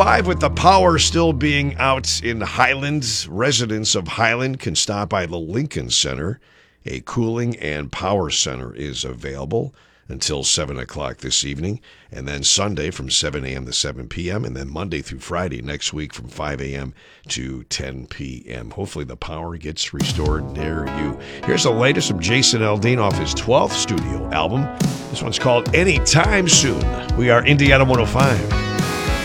5 with the power still being out in Highlands. Residents of Highland can stop by the Lincoln Center. A cooling and power center is available until 7 o'clock this evening, and then Sunday from 7 a.m. to 7 p.m., and then Monday through Friday next week from 5 a.m. to 10 p.m. Hopefully the power gets restored near you. Here's the latest from Jason Aldean off his 12th studio album. This one's called Anytime Soon. We are Indiana 105.